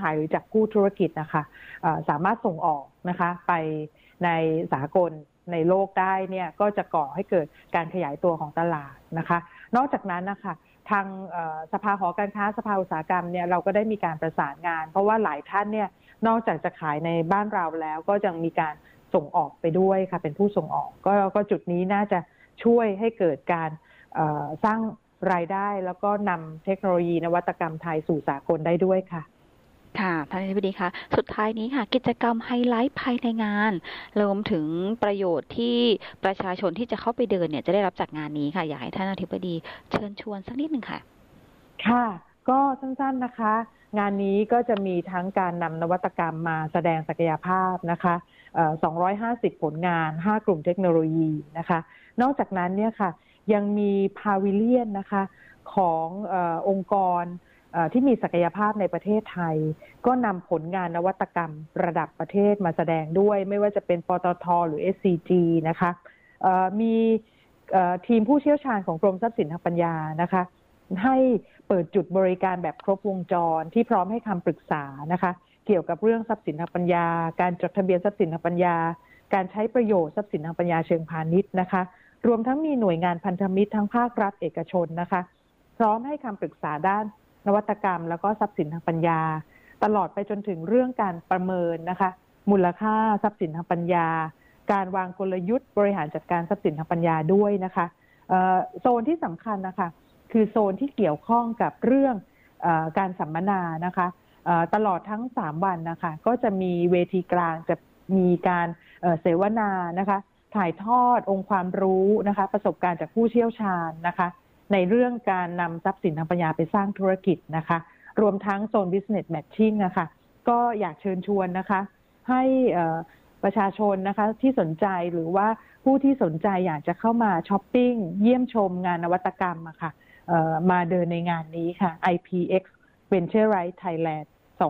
ขายหรือจับกู้ธุรกิจนะคะสามารถส่งออกนะคะไปในสากลในโลกได้เนี่ยก็จะก่อให้เกิดการขยายตัวของตลาดนะคะนอกจากนั้นนะคะทางสภาหอการค้าสภาอุตสาหกรรมเนี่ยเราก็ได้มีการประสานงานเพราะว่าหลายท่านเนี่ยนอกจากจะขายในบ้านเราแล้วก็ยังมีการส่งออกไปด้วยค่ะเป็นผู้ส่งออกก็จุดนี้น่าจะช่วยให้เกิดการสร้างรายได้แล้วก็นำเทคโนโลยีนวัตกรรมไทยสู่สากลได้ด้วยค่ะค่ะท่านอธิบดีคะสุดท้ายนี้ค่ะกิจกรรมไฮไลท์ภายในงานรวมถึงประโยชน์ที่ประชาชนที่จะเข้าไปเดินเนี่ยจะได้รับจากงานนี้ค่ะอยากให้ท่านอธิบดีเชิญชวนสักนิดนึงค่ะค่ะก็สั้นๆนะคะงานนี้ก็จะมีทั้งการนำนวัตกรรมมาแสดงศักยภาพนะคะ250 ผลงาน5 กลุ่มเทคโนโลยีนะคะนอกจากนั้นเนี่ยค่ะยังมีพาวิเลียนนะคะขององค์กรที่มีศักยภาพในประเทศไทยก็นำผลงานนวัตกรรมระดับประเทศมาแสดงด้วยไม่ว่าจะเป็นปตท.หรือ SCG นะคะมีทีมผู้เชี่ยวชาญของกรมทรัพย์สินทางปัญญานะคะให้เปิดจุดบริการแบบครบวงจรที่พร้อมให้คำปรึกษานะคะเกี่ยวกับเรื่องทรัพย์สินทางปัญญาการจดทะเบียนทรัพย์สินทางปัญญาการใช้ประโยชน์ทรัพย์สินทางปัญญาเชิงพาณิชย์นะคะรวมทั้งมีหน่วยงานพันธมิตรทั้งภาครัฐเอกชนนะคะพร้อมให้คำปรึกษาด้านนวัตกรรมแล้วก็ทรัพย์สินทางปัญญาตลอดไปจนถึงเรื่องการประเมินนะคะมูลค่าทรัพย์สินทางปัญญาการวางกลยุทธ์บริหารจัดการทรัพย์สินทางปัญญาด้วยนะคะโซนที่สำคัญนะคะคือโซนที่เกี่ยวข้องกับเรื่องการสัมมนานะคะตลอดทั้ง3 วันนะคะก็จะมีเวทีกลางจะมีการเสวนานะคะถ่ายทอดองค์ความรู้นะคะประสบการณ์จากผู้เชี่ยวชาญนะคะในเรื่องการนำทรัพย์สินทางปัญญาไปสร้างธุรกิจนะคะรวมทั้งโซน business matching นะคะก็อยากเชิญชวนนะคะให้ประชาชนนะคะที่สนใจหรือว่าผู้ที่สนใจอยากจะเข้ามาช้อปปิ้งเยี่ยมชมงานนวัตกรรมอะค่ะมาเดินในงานนี้ค่ะ IPX Venture Right Thailand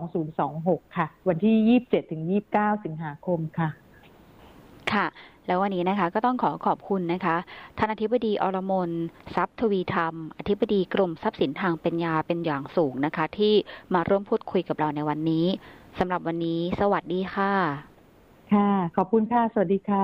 2026 ค่ะวันที่ 27-29 สิงหาคมค่ะค่ะแล้ววันนี้นะคะก็ต้องขอบคุณนะคะท่านอธิบดีอรมนทรัพย์ทวีธรรมอธิบดีกรมทรัพย์สินทางปัญญาเป็นอย่างสูงนะคะที่มาร่วมพูดคุยกับเราในวันนี้สำหรับวันนี้สวัสดีค่ะค่ะขอบคุณค่ะสวัสดีค่ะ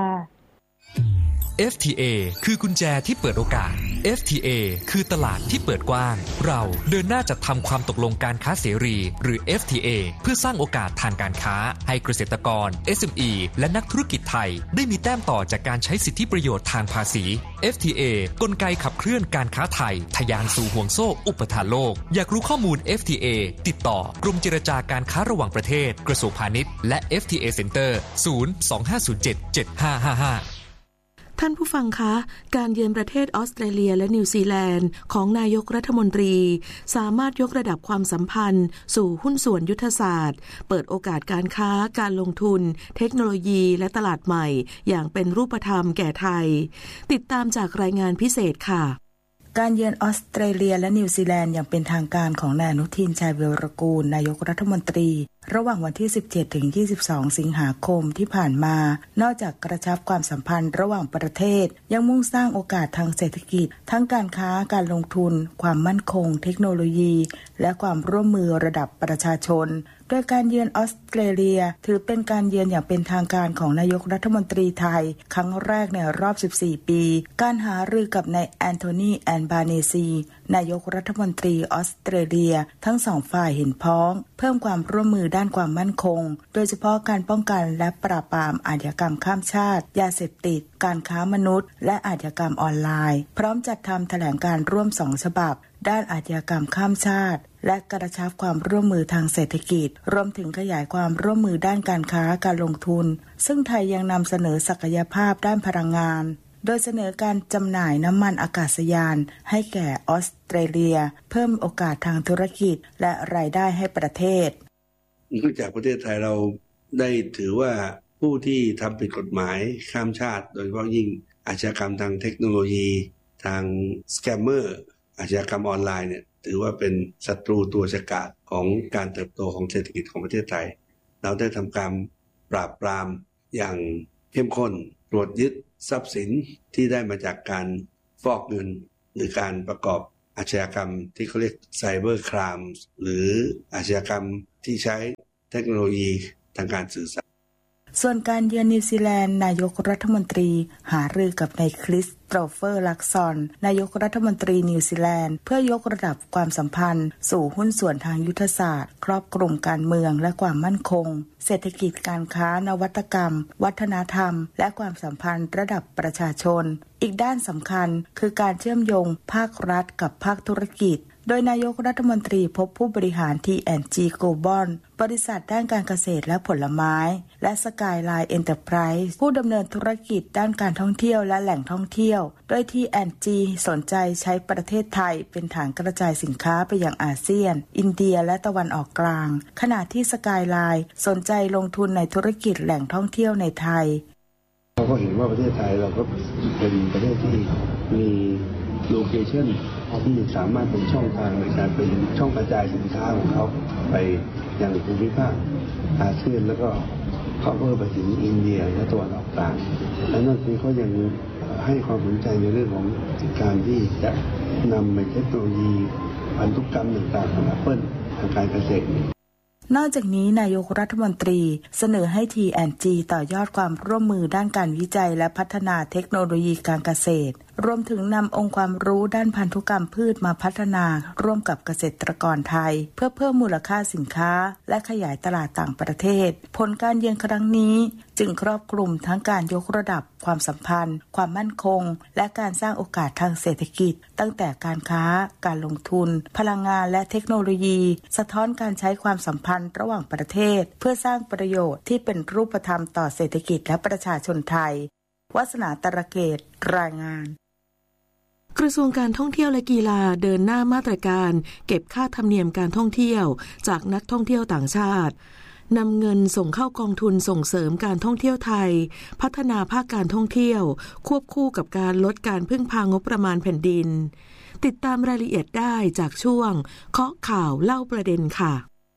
FTA คือกุญแจที่เปิดโอกาส FTA คือตลาดที่เปิดกว้างเราเดินหน้าจัดทำความตกลงการค้าเสรีหรือ FTA เพื่อสร้างโอกาสทางการค้าให้เกษตรกร SME และนักธุรกิจไทยได้มีแต้มต่อจากการใช้สิทธิประโยชน์ทางภาษี FTA กลไกขับเคลื่อนการค้าไทยทะยานสู่ห่วงโซ่อุปทานโลกอยากรู้ข้อมูล FTA ติดต่อกรมเจรจาการค้าระหว่างประเทศกระทรวงพาณิชย์และ FTA Center 025077555 ท่านผู้ฟังคะการเยือนประเทศออสเตรเลียและนิวซีแลนด์ของนายกรัฐมนตรีสามารถยกระดับความสัมพันธ์สู่หุ้นส่วนยุทธศาสตร์เปิดโอกาสการค้าการลงทุนเทคโนโลยีและตลาดใหม่อย่างเป็นรูปธรรมแก่ไทยติดตามจากรายงานพิเศษค่ะการเยือนออสเตรเลียและนิวซีแลนด์อย่างเป็นทางการของนายอนุทินชาญวีรกูลนายกรัฐมนตรีระหว่างวันที่ 17-22 สิงหาคมที่ผ่านมานอกจากกระชับความสัมพันธ์ระหว่างประเทศยังมุ่งสร้างโอกาสทางเศรษฐกิจทั้งการค้าการลงทุนความมั่นคงเทคโนโลยีและความร่วมมือระดับประชาชนโดยการเยือนออสเตรเลียถือเป็นการเยือนอย่างเป็นทางการของนายกรัฐมนตรีไทยครั้งแรกในรอบ 14 ปีการหารือกับนายแอนโทนีแอนบาเนซีนายกรัฐมนตรีออสเตรเลียทั้งสองฝ่ายเห็นพ้องเพิ่มความร่วมมือด้านความมั่นคงโดยเฉพาะการป้องกันและปราบปรามอาชญากรรมข้ามชาติยาเสพติดการค้ามนุษย์และอาชญากรรมออนไลน์พร้อมจัดทำแถลงการร่วม2 ฉบับด้านอาชญากรรมข้ามชาติและกระชับความร่วมมือทางเศรษฐกิจรวมถึงขยายความร่วมมือด้านการค้าการลงทุนซึ่งไทยยังนำเสนอศักยภาพด้านพลังงานโดยเสนอการจำหน่ายน้ำมันอากาศยานให้แก่ออสเตรเลียเพิ่มโอกาสทางธุรกิจและรายได้ให้ประเทศเนื่องจากประเทศไทยเราได้ถือว่าผู้ที่ทำผิดกฎหมายข้ามชาติโดยเฉพาะยิ่งอาชญากรรมทางเทคโนโลยีทางสแกมเมอร์อาชญากรรมออนไลน์เนี่ยถือว่าเป็นศัตรูตัวฉกาจของการเติบโตของเศรษฐกิจของประเทศไทยเราได้ทำการปราบปรามอย่างเข้มข้นตรวจยึดทรัพย์สินที่ได้มาจากการฟอกเงินหรือการประกอบอาชญากรรมที่เขาเรียกไซเบอร์ครามหรืออาชญากรรมที่ใช้เทคโนโลยีทางการสื่อสารส่วนการเยือนนิวซีแลนด์นายกรัฐมนตรีหารือกับนายคริสโตเฟอร์ลักซอนนายกรัฐมนตรีนิวซีแลนด์เพื่อยกระดับความสัมพันธ์สู่หุ้นส่วนทางยุทธศาสตร์ครอบคลุมการเมืองและความมั่นคงเศรษฐกิจการค้านวัตกรรมวัฒนธรรมและความสัมพันธ์ระดับประชาชนอีกด้านสำคัญคือการเชื่อมโยงภาครัฐกับภาคธุรกิจโดยนายกรัฐมนตรีพบผู้บริหาร T&G Global บริษัทด้านการเกษตรและผลไม้และ Skyline Enterprise ผู้ดำเนินธุรกิจด้านการท่องเที่ยวและแหล่งท่องเที่ยวโดย T&G สนใจใช้ประเทศไทยเป็นฐานกระจายสินค้าไปยังอาเซียนอินเดียและตะวันออกกลางขณะที่ Skyline สนใจลงทุนในธุรกิจแหล่งท่องเที่ยวในไทยเราก็เห็นว่าประเทศไทยเราก็เป็นประเทศที่มีโลเคชั่นที่สามารถเป็นช่องทางในการเป็นช่องกระจายสินค้าของเขาไปยังภูมิภาคอาเซียนแล้วก็เข้าไปถึงอินเดียและตะวันออกกลางและนอกจากนี้เขายังให้ความสนใจในเรื่องของการที่จะนำเทคโนโลยีพันธุกรรมต่างๆของ Apple ทางการเกษตรนอกจากนี้นายกรัฐมนตรีเสนอให้ T&G ต่อยอดความร่วมมือด้านการวิจัยและพัฒนาเทคโนโลยีการเกษตรรวมถึงนำองค์ความรู้ด้านพันธุกรรมพืชมาพัฒนาร่วมกับเกษตรกรไทยเพื่อเพิ่มมูลค่าสินค้าและขยายตลาดต่างประเทศผลการเยือนครั้งนี้จึงครอบคลุมทั้งการยกระดับความสัมพันธ์ความมั่นคงและการสร้างโอกาสทางเศรษฐกิจตั้งแต่การค้าการลงทุนพลังงานและเทคโนโลยีสะท้อนการใช้ความสัมพันธ์ระหว่างประเทศเพื่อสร้างประโยชน์ที่เป็นรูปธรรมต่อเศรษฐกิจและประชาชนไทยวาสนาตระเกตรายงานกระทรวงการท่องเที่ยวและกีฬาเดินหน้ามาตรการเก็บค่าธรรมเนียมการท่องเที่ยวจากนักท่องเที่ยวต่างชาตินำเงินส่งเข้ากองทุนส่งเสริมการท่องเที่ยวไทยพัฒนาภาคการท่องเที่ยวควบคู่กับการลดการพึ่งพางบประมาณแผ่นดินติดตามรายละเอียดได้จากช่วงเคาะข่าวเล่าประเด็นค่ะ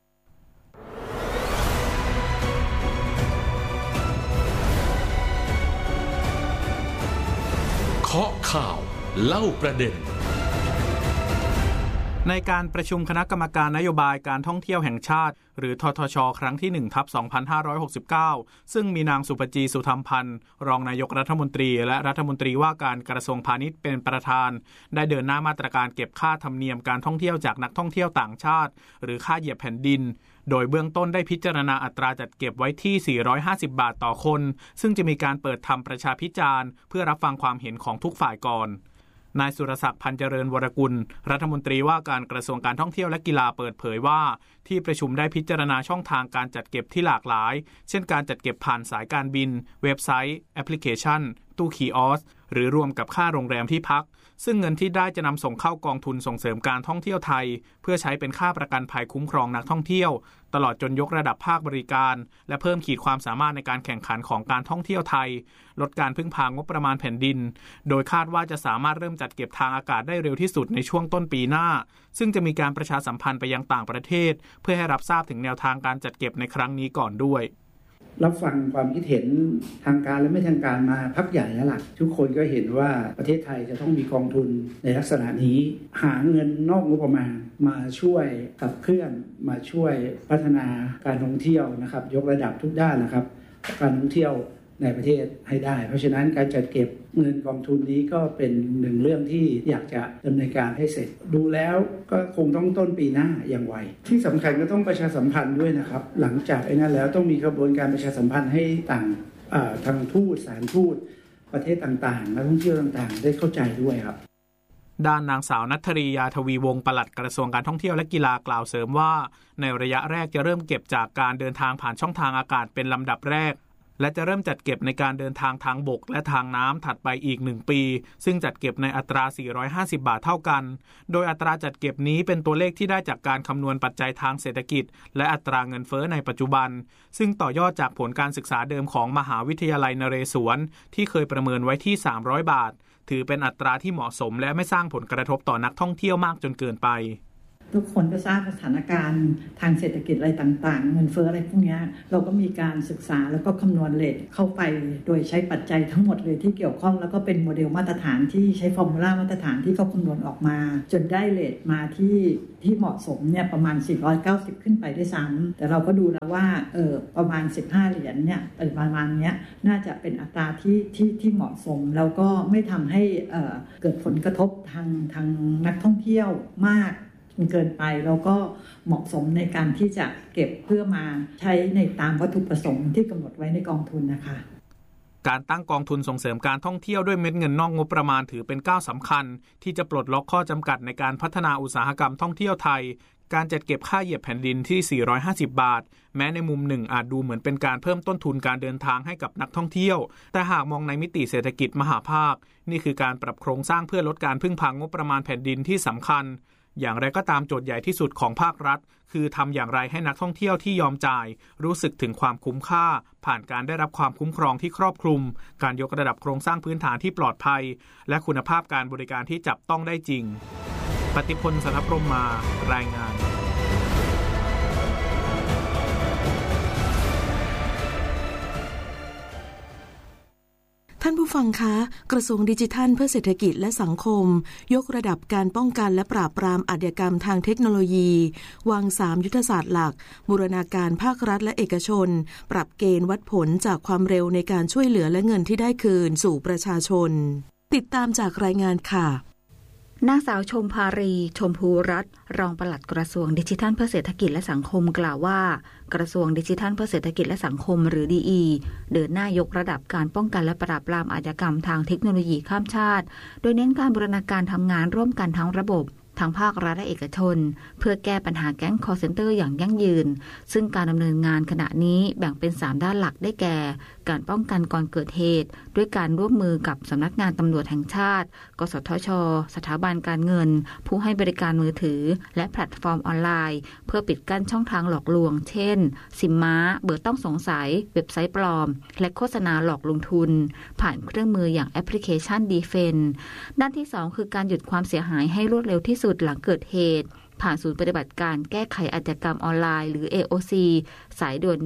เคาะข่าวเล่าประเด็นในการประชุมคณะกรรมการนโยบายการท่องเที่ยวแห่งชาติหรือททช.ครั้งที่ 1/2569 ซึ่งมีนางสุปจีสุธรรมพันธ์รองนายกรัฐมนตรีและรัฐมนตรีว่าการกระทรวงพาณิชย์เป็นประธานได้เดินหน้ามาตรการเก็บค่าธรรมเนียมการท่องเที่ยวจากนักท่องเที่ยวต่างชาติหรือค่าเหยียบแผ่นดินโดยเบื้องต้นได้พิจารณาอัตราจัดเก็บไว้ที่450 บาทต่อคนซึ่งจะมีการเปิดทำประชาพิจารณ์เพื่อรับฟังความเห็นของทุกฝ่ายก่อนนายสุรศักดิ์พันเจริญวรกุลรัฐมนตรีว่าการกระทรวงการท่องเที่ยวและกีฬาเปิดเผยว่าที่ประชุมได้พิจารณาช่องทางการจัดเก็บที่หลากหลายเช่นการจัดเก็บผ่านสายการบินเว็บไซต์แอปพลิเคชันตู้คีออสหรือรวมกับค่าโรงแรมที่พักซึ่งเงินที่ได้จะนำส่งเข้ากองทุนส่งเสริมการท่องเที่ยวไทยเพื่อใช้เป็นค่าประกันภัยคุ้มครองนักท่องเที่ยวตลอดจนยกระดับภาคบริการและเพิ่มขีดความสามารถในการแข่งขันของการท่องเที่ยวไทยลดการพึ่งพางบประมาณแผ่นดินโดยคาดว่าจะสามารถเริ่มจัดเก็บทางอากาศได้เร็วที่สุดในช่วงต้นปีหน้าซึ่งจะมีการประชาสัมพันธ์ไปยังต่างประเทศเพื่อให้รับทราบถึงแนวทางการจัดเก็บในครั้งนี้ก่อนด้วยรับฟังความคิดเห็นทางการและไม่ทางการมาพักใหญ่แล้วล่ะทุกคนก็เห็นว่าประเทศไทยจะต้องมีกองทุนในลักษณะนี้หาเงินนอกงบประมาณมาช่วยขับเคลื่อนมาช่วยพัฒนาการท่องเที่ยวนะครับยกระดับทุกด้านนะครับการท่องเที่ยวในประเทศให้ได้เพราะฉะนั้นการจัดเก็บเงินกองทุนนี้ก็เป็นหนึ่งเรื่องที่อยากจะดำเนินการให้เสร็จดูแล้วก็คงต้องต้นปีหน้าอย่างไวที่สำคัญก็ต้องประชาสัมพันธ์ด้วยนะครับหลังจากนั้นแล้วต้องมีกระบวนการประชาสัมพันธ์ให้ต่างทางทูตสถานทูตประเทศต่างๆนักท่องเที่ยวต่างๆได้เข้าใจด้วยครับด้านนางสาวณัฐรียาทวีวงศ์ปลัดกระทรวงการท่องเที่ยวและกีฬากล่าวเสริมว่าในระยะแรกจะเริ่มเก็บจากการเดินทางผ่านช่องทางอากาศเป็นลำดับแรกและจะเริ่มจัดเก็บในการเดินทางทางบกและทางน้ำถัดไปอีก1ปีซึ่งจัดเก็บในอัตรา450 บาทเท่ากันโดยอัตราจัดเก็บนี้เป็นตัวเลขที่ได้จากการคำนวณปัจจัยทางเศรษฐกิจและอัตราเงินเฟ้อในปัจจุบันซึ่งต่อยอดจากผลการศึกษาเดิมของมหาวิทยาลัยนเรศวรที่เคยประเมินไว้ที่300 บาทถือเป็นอัตราที่เหมาะสมและไม่สร้างผลกระทบต่อนักท่องเที่ยวมากจนเกินไปทุกคนก็ทราบสถานการณ์ทางเศรษฐกิจอะไรต่างๆเงินเฟ้ออะไรพวกนี้เราก็มีการศึกษาแล้วก็คำนวณเรทเข้าไปโดยใช้ปัจจัยทั้งหมดเลยที่เกี่ยวข้องแล้วก็เป็นโมเดลมาตรฐานที่ใช้ฟอร์มูลามาตรฐานที่เขาคำนวณออกมาจนได้เรทมาที่เหมาะสมเนี่ยประมาณ490ขึ้นไปได้ซ้ำแต่เราก็ดูแล้วว่าประมาณ15เหรียญเนี่ยประมาณเนี้ยน่าจะเป็นอัตราที่เหมาะสมแล้วก็ไม่ทำให้เกิดผลกระทบทางนักท่องเที่ยวมากเกินไปแล้วก็เหมาะสมในการที่จะเก็บเพื่อมาใช้ในตามวัตถุประสงค์ที่กำหนดไว้ในกองทุนนะคะการตั้งกองทุนส่งเสริมการท่องเที่ยวด้วยเม็ดเงินนอกงบประมาณถือเป็นก้าวสำคัญที่จะปลดล็อกข้อจำกัดในการพัฒนาอุตสาหกรรมท่องเที่ยวไทยการจัดเก็บค่าเหยียบแผ่นดินที่450 บาทแม้ในมุมหนึ่งอาจดูเหมือนเป็นการเพิ่มต้นทุนการเดินทางให้กับนักท่องเที่ยวแต่หากมองในมิติเศรษฐกิจมหาภาคนี่คือการปรับโครงสร้างเพื่อลดการพึ่งพางบประมาณแผ่นดินที่สำคัญอย่างไรก็ตามโจทย์ใหญ่ที่สุดของภาครัฐคือทำอย่างไรให้นักท่องเที่ยวที่ยอมจ่ายรู้สึกถึงความคุ้มค่าผ่านการได้รับความคุ้มครองที่ครอบคลุมการยกระดับโครงสร้างพื้นฐานที่ปลอดภัยและคุณภาพการบริการที่จับต้องได้จริงปฏิพล สัทธพรหมารายงานท่านผู้ฟังคะกระทรวงดิจิทัลเพื่อเศรษฐกิจและสังคมยกระดับการป้องกันและปราบปรามอาชญากรรมทางเทคโนโลยีวาง3ยุทธศาสตร์หลักบูรณาการภาครัฐและเอกชนปรับเกณฑ์วัดผลจากความเร็วในการช่วยเหลือและเงินที่ได้คืนสู่ประชาชนติดตามจากรายงานค่ะนางสาวชมภารีชมพูรัตน์รองปลัดกระทรวงดิจิทัลเพื่อเศรษฐกิจและสังคมกล่าวว่ากระทรวงดิจิทัลเพื่อเศรษฐกิจและสังคมหรือ DE เดินหน้ายกระดับการป้องกันและปราบปรามอาชญากรรมทางเทคโนโลยีข้ามชาติโดยเน้นการบูรณาการทำงานร่วมกันทั้งระบบทางภาครัฐและเอกชนเพื่อแก้ปัญหาแก๊ง call center อย่างยั่งยืนซึ่งการดำเนินงานขณะนี้แบ่งเป็น3ด้านหลักได้แก่การป้องกันก่อนเกิดเหตุด้วยการร่วมมือกับสำนักงานตำรวจแห่งชาติกสทช.สถาบันการเงินผู้ให้บริการมือถือและแพลตฟอร์มออนไลน์เพื่อปิดกั้นช่องทางหลอกลวงเช่นซิมม้าเบอร์ต้องสงสัยเว็บไซต์ปลอมและโฆษณาหลอกลงทุนผ่านเครื่องมืออย่างแอปพลิเคชัน Defense ด้านที่2คือการหยุดความเสียหายให้รวดเร็วที่สุดหลังเกิดเหตุผ่านศูนย์ปฏิบัติการแก้ไขอาชญากรรมออนไลน์หรือ AOC สายด่วน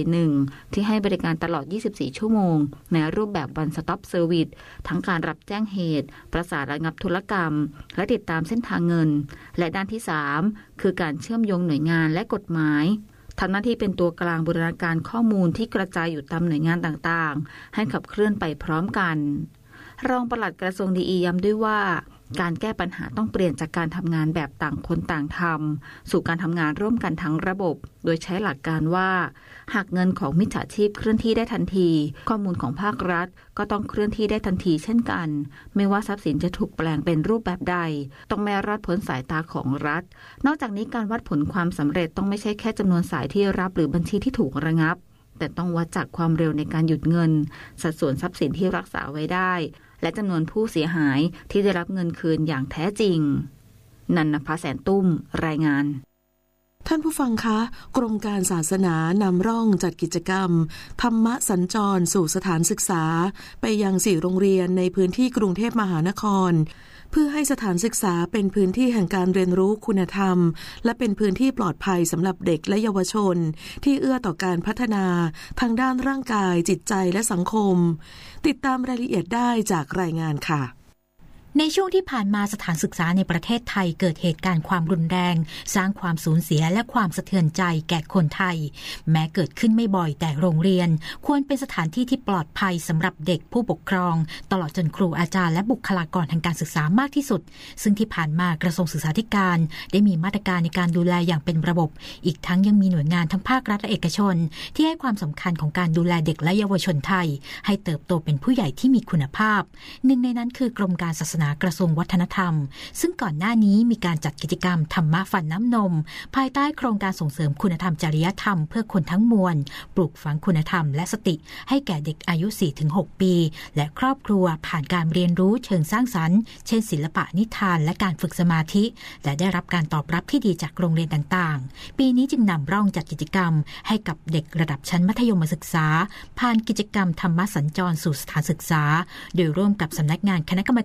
1441ที่ให้บริการตลอด24ชั่วโมงในรูปแบบ One Stop Service ทั้งการรับแจ้งเหตุประสานระงับธุรกรรมและติดตามเส้นทางเงินและด้านที่3คือการเชื่อมโยงหน่วยงานและกฎหมายทำหน้าที่เป็นตัวกลางบูรณาการข้อมูลที่กระจายอยู่ตามหน่วยงานต่างๆให้ขับเคลื่อนไปพร้อมกันรองปลัดกระทรวงดีย้ำด้วยว่าการแก้ปัญหาต้องเปลี่ยนจากการทำงานแบบต่างคนต่างทำสู่การทำงานร่วมกันทั้งระบบโดยใช้หลักการว่าหากเงินของมิจฉาชีพเคลื่อนที่ได้ทันทีข้อมูลของภาครัฐก็ต้องเคลื่อนที่ได้ทันทีเช่นกันไม่ว่าทรัพย์สินจะถูกแปลงเป็นรูปแบบใดต้องไม่รอดพ้นสายตาของรัฐนอกจากนี้การวัดผลความสำเร็จต้องไม่ใช่แค่จำนวนสายที่รับหรือบัญชีที่ถูกระงับแต่ต้องวัดจากความเร็วในการหยุดเงินสัดส่วนทรัพย์สินที่รักษาไว้ได้และจำนวนผู้เสียหายที่ได้รับเงินคืนอย่างแท้จริงนันนภาแสนตุ้มรายงานท่านผู้ฟังคะกรมการศาสนานำร่องจัดกิจกรรมธรรมสัญจรสู่สถานศึกษาไปยัง4โรงเรียนในพื้นที่กรุงเทพมหานครเพื่อให้สถานศึกษาเป็นพื้นที่แห่งการเรียนรู้คุณธรรมและเป็นพื้นที่ปลอดภัยสำหรับเด็กและเยาวชนที่เอื้อต่อการพัฒนาทางด้านร่างกายจิตใจและสังคมติดตามรายละเอียดได้จากรายงานค่ะในช่วงที่ผ่านมาสถานศึกษาในประเทศไทยเกิดเหตุการณ์ความรุนแรงสร้างความสูญเสียและความสะเทือนใจแก่คนไทยแม้เกิดขึ้นไม่บ่อยแต่โรงเรียนควรเป็นสถานที่ที่ปลอดภัยสำหรับเด็กผู้ปกครองตลอดจนครูอาจารย์และบุคลากรทางการศึกษามากที่สุดซึ่งที่ผ่านมากระทรวงศึกษาธิการได้มีมาตรการในการดูแลอย่างเป็นระบบอีกทั้งยังมีหน่วยงานทั้งภาครัฐและเอกชนที่ให้ความสำคัญของการดูแลเด็กและเยาวชนไทยให้เติบโตเป็นผู้ใหญ่ที่มีคุณภาพหนึ่งในนั้นคือกรมการศาสนากระทรวงวัฒนธรรมซึ่งก่อนหน้านี้มีการจัดกิจกรรมธรรมะฟันน้ำนมภายใต้โครงการส่งเสริมคุณธรรมจริยธรรมเพื่อคนทั้งมวลปลูกฝังคุณธรรมและสติให้แก่เด็กอายุ 4-6 ปีและครอบครัวผ่านการเรียนรู้เชิงสร้างสรรค์เช่นศิลปะนิทานและการฝึกสมาธิและได้รับการตอบรับที่ดีจากโรงเรียนต่างๆปีนี้จึงนำร่องจัดกิจกรรมให้กับเด็กระดับชั้นมัธยมศึกษาผ่านกิจกรรมธรรมะสัญจรสู่สถานศึกษาโดยร่วมกับสำนักงานคณะกรรมการการศึก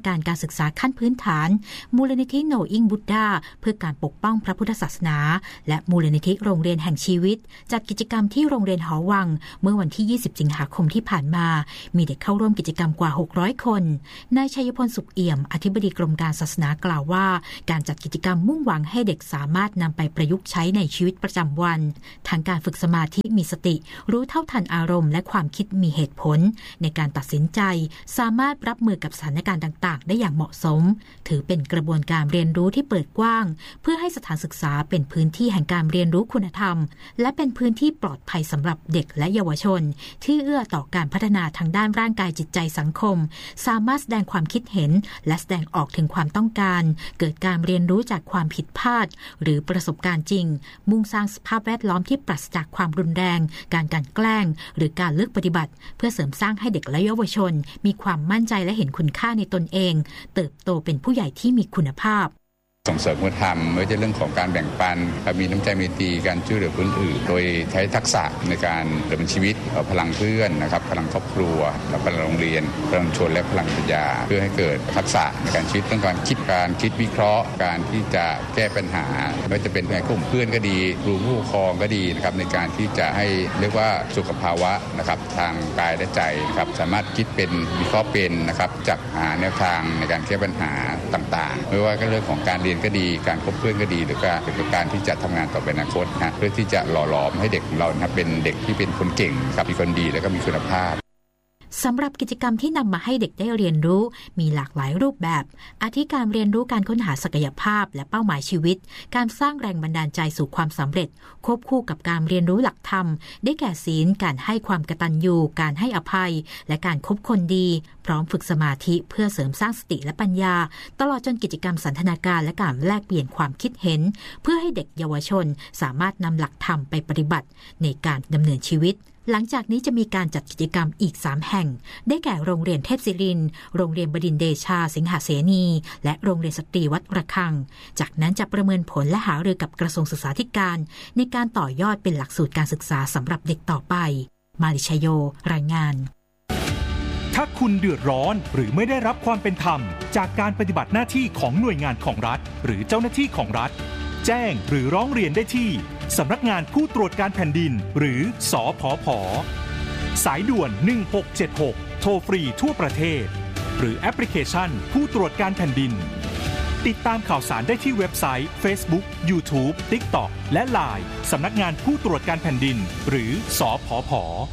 ศึกษาขั้นพื้นฐานมูลนิธิ Knowing Buddha เพื่อการปกป้องพระพุทธศาสนาและมูลนิธิโรงเรียนแห่งชีวิตจัดกิจกรรมที่โรงเรียนหอวังเมื่อวันที่20สิงหาคมที่ผ่านมามีเด็กเข้าร่วมกิจกรรมกว่า600คนนายชัยพลสุขเอี่ยมอธิบดีกรมการศาสนากล่าวว่าการจัดกิจกรรมมุ่งหวังให้เด็กสามารถนำไปประยุกต์ใช้ในชีวิตประจำวันทั้งการฝึกสมาธิมีสติรู้เท่าทันอารมณ์และความคิดมีเหตุผลในการตัดสินใจสามารถรับมือกับสถานการณ์ต่างๆได้อย่างเหมาะสมถือเป็นกระบวนการเรียนรู้ที่เปิดกว้างเพื่อให้สถานศึกษาเป็นพื้นที่แห่งการเรียนรู้คุณธรรมและเป็นพื้นที่ปลอดภัยสำหรับเด็กและเยาวชนที่เอื้อต่อการพัฒนาทางด้านร่างกายจิตใจสังคมสามารถแสดงความคิดเห็นและแสดงออกถึงความต้องการเกิดการเรียนรู้จากความผิดพลาดหรือประสบการณ์จริงมุ่งสร้างสภาพแวดล้อมที่ปราศจากความรุนแรงการกลั่นแกล้งหรือการเลือกปฏิบัติเพื่อเสริมสร้างให้เด็กและเยาวชนมีความมั่นใจและเห็นคุณค่าในตนเองเติบโตเป็นผู้ใหญ่ที่มีคุณภาพส่งเสริมคุณธรรมไม่ใช่เรื่องของการแบ่งปันมีน้ำใจมีตีการช่วยเหลือคนอื่นโดยใช้ทักษะในการดำเนินชีวิตพลังเพื่อนนะครับพลังครอบครัวพลังโรงเรียนพลังชนและพลังปัญญาเพื่อให้เกิดทักษะในการชีวิตต้องการคิดวิเคราะห์การที่จะแก้ปัญหาไม่ว่าจะเป็นในกลุ่มเพื่อนก็ดีครูผู้ปกครองก็ดีนะครับในการที่จะให้เรียกว่าสุขภาวะนะครับทางกายและใจนะครับสามารถคิดเป็นวิเคราะห์เป็นนะครับจัดหาแนวทางในการแก้ปัญหาต่างๆไม่ว่าเรื่องของการเรียนก็ดีการคบเพื่อนก็ดีหรือการที่จะทำงานต่อไปในอนาคตเพื่อที่จะหล่อหลอมให้เด็กของเราเป็นเด็กที่เป็นคนเก่งครับมีคนดีและก็มีคุณภาพสำหรับกิจกรรมที่นำมาให้เด็กได้เรียนรู้มีหลากหลายรูปแบบอาทิการเรียนรู้การค้นหาศักยภาพและเป้าหมายชีวิตการสร้างแรงบันดาลใจสู่ความสำเร็จควบคู่กับการเรียนรู้หลักธรรมได้แก่ศีลการให้ความกตัญญูการให้อภัยและการคบคนดีพร้อมฝึกสมาธิเพื่อเสริมสร้างสติและปัญญาตลอดจนกิจกรรมสันทนาการและการแลกเปลี่ยนความคิดเห็นเพื่อให้เด็กเยาวชนสามารถนำหลักธรรมไปปฏิบัติในการดำเนินชีวิตหลังจากนี้จะมีการจัดกิจกรรมอีก3แห่งได้แก่โรงเรียนเทพศิรินทร์โรงเรียนบดินทร์เดชาสิงหเสนีและโรงเรียนสตรีวัดระฆังจากนั้นจะประเมินผลและหารือกับกระทรวงศึกษาธิการในการต่อยอดเป็นหลักสูตรการศึกษาสำหรับเด็กต่อไปมาลิชโยรายงานถ้าคุณเดือดร้อนหรือไม่ได้รับความเป็นธรรมจากการปฏิบัติหน้าที่ของหน่วยงานของรัฐหรือเจ้าหน้าที่ของรัฐแจ้งหรือร้องเรียนได้ที่สำนักงานผู้ตรวจการแผ่นดินหรือสผผ.สายด่วน1676โทรฟรีทั่วประเทศหรือแอปพลิเคชันผู้ตรวจการแผ่นดินติดตามข่าวสารได้ที่เว็บไซต์ Facebook YouTube TikTok และ LINE สำนักงานผู้ตรวจการแผ่นดินหรือสผผ.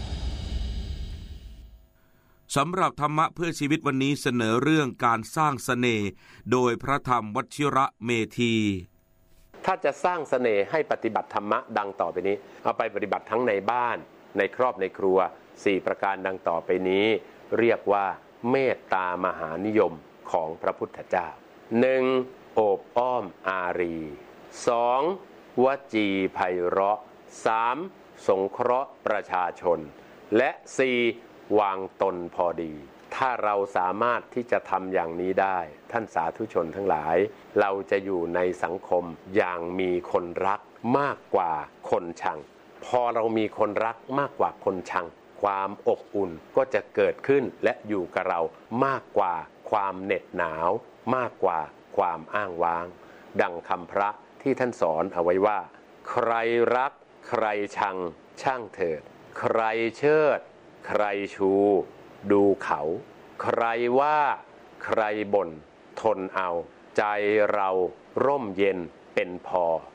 สำหรับธรรมะเพื่อชีวิตวันนี้เสนอเรื่องการสร้างเสน่ห์โดยพระธรรมวชิระเมธีถ้าจะสร้างเสน่ห์ให้ปฏิบัติธรรมะดังต่อไปนี้เอาไปปฏิบัติทั้งในบ้านในครอบในครัว4ประการดังต่อไปนี้เรียกว่าเมตตามหานิยมของพระพุทธเจ้า 1. โอบอ้อมอารี 2. วจีไพเราะ 3. สงเคราะห์ประชาชนและ 4. วางตนพอดีถ้าเราสามารถที่จะทำอย่างนี้ได้ท่านสาธุชนทั้งหลายเราจะอยู่ในสังคมอย่างมีคนรักมากกว่าคนชังพอเรามีคนรักมากกว่าคนชังความอบอุ่นก็จะเกิดขึ้นและอยู่กับเรามากกว่าความเหน็ดหนาวมากกว่าความอ้างว้างดังคำพระที่ท่านสอนเอาไว้ว่าใครรักใครชังช่างเถิดใครเชิดใครชูดูเขาใครว่าใครบ่นทนเอาใจเราร่มเย็นเป็นพอ